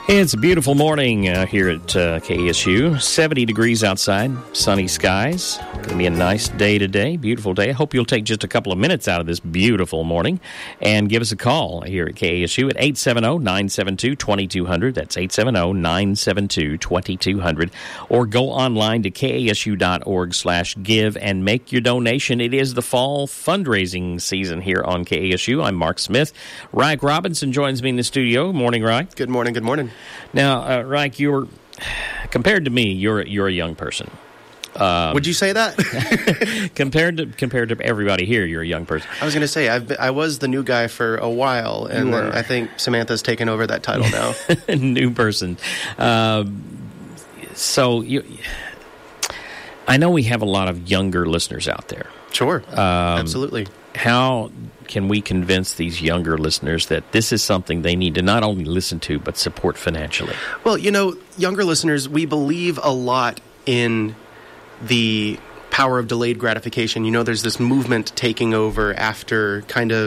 It's a beautiful morning here at KSU. 70 degrees outside, sunny skies. Going to be a nice day today, beautiful day. I hope you'll take just a couple of minutes out of this beautiful morning and give us a call here at KSU at 870-972-2200. That's 870-972-2200. Or go online to kasu.org/give and make your donation. It is the fall fundraising season here on KSU. I'm Mark Smith. Reich Robinson joins me in the studio. Morning, Reich. Good morning, good morning. Now, Reich, compared to me, you're a young person. Would you say that? compared to everybody here, you're a young person. I was going to say, I was the new guy for a while, and then I think Samantha's taken over that title now. New person. I know we have a lot of younger listeners out there. Sure, absolutely. How can we convince these younger listeners that this is something they need to not only listen to, but support financially? Well, younger listeners, we believe a lot in the power of delayed gratification. There's this movement taking over after kind of